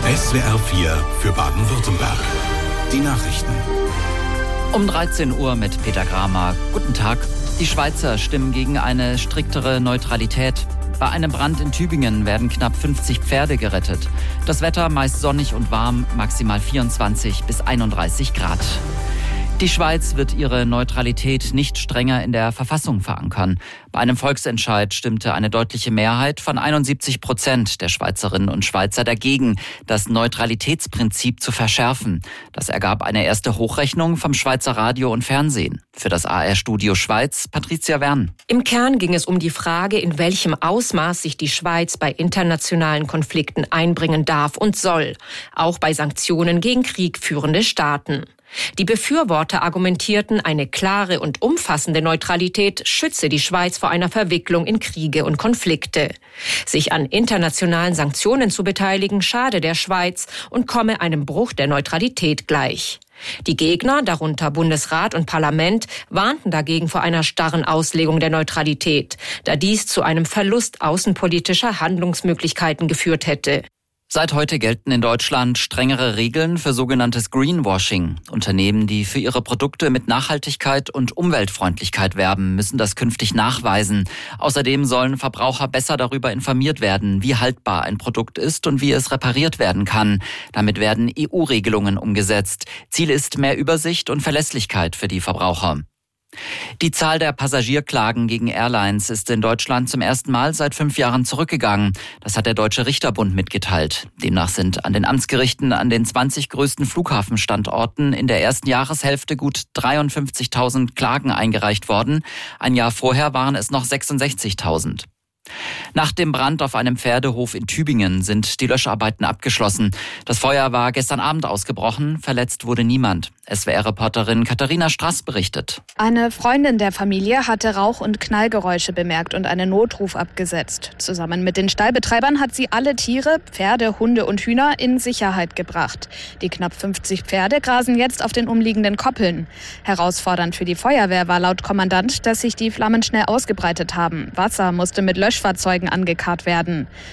SWR 4 für Baden-Württemberg. Die Nachrichten. Um 13 Uhr mit Peter Gramer. Guten Tag. Die Schweizer stimmen gegen eine striktere Neutralität. Bei einem Brand in Tübingen werden knapp 50 Pferde gerettet. Das Wetter meist sonnig und warm, maximal 24 bis 31 Grad. Die Schweiz wird ihre Neutralität nicht strenger in der Verfassung verankern. Bei einem Volksentscheid stimmte eine deutliche Mehrheit von 71% der Schweizerinnen und Schweizer dagegen, das Neutralitätsprinzip zu verschärfen. Das ergab eine erste Hochrechnung vom Schweizer Radio und Fernsehen. Für das AR-Studio Schweiz, Patricia Wern. Im Kern ging es um die Frage, in welchem Ausmaß sich die Schweiz bei internationalen Konflikten einbringen darf und soll, auch bei Sanktionen gegen kriegführende Staaten. Die Befürworter argumentierten, eine klare und umfassende Neutralität schütze die Schweiz vor einer Verwicklung in Kriege und Konflikte. Sich an internationalen Sanktionen zu beteiligen, schade der Schweiz und komme einem Bruch der Neutralität gleich. Die Gegner, darunter Bundesrat und Parlament, warnten dagegen vor einer starren Auslegung der Neutralität, da dies zu einem Verlust außenpolitischer Handlungsmöglichkeiten geführt hätte. Seit heute gelten in Deutschland strengere Regeln für sogenanntes Greenwashing. Unternehmen, die für ihre Produkte mit Nachhaltigkeit und Umweltfreundlichkeit werben, müssen das künftig nachweisen. Außerdem sollen Verbraucher besser darüber informiert werden, wie haltbar ein Produkt ist und wie es repariert werden kann. Damit werden EU-Regelungen umgesetzt. Ziel ist mehr Übersicht und Verlässlichkeit für die Verbraucher. Die Zahl der Passagierklagen gegen Airlines ist in Deutschland zum ersten Mal seit 5 Jahren zurückgegangen. Das hat der Deutsche Richterbund mitgeteilt. Demnach sind an den Amtsgerichten an den 20 größten Flughafenstandorten in der ersten Jahreshälfte gut 53.000 Klagen eingereicht worden. Ein Jahr vorher waren es noch 66.000. Nach dem Brand auf einem Pferdehof in Tübingen sind die Löscharbeiten abgeschlossen. Das Feuer war gestern Abend ausgebrochen, verletzt wurde niemand. SWR-Reporterin Katharina Strass berichtet. Eine Freundin der Familie hatte Rauch- und Knallgeräusche bemerkt und einen Notruf abgesetzt. Zusammen mit den Stallbetreibern hat sie alle Tiere, Pferde, Hunde und Hühner, in Sicherheit gebracht. Die knapp 50 Pferde grasen jetzt auf den umliegenden Koppeln. Herausfordernd für die Feuerwehr war laut Kommandant, dass sich die Flammen schnell ausgebreitet haben. Wasser musste mit Löschfahrzeugen angekarrt werden.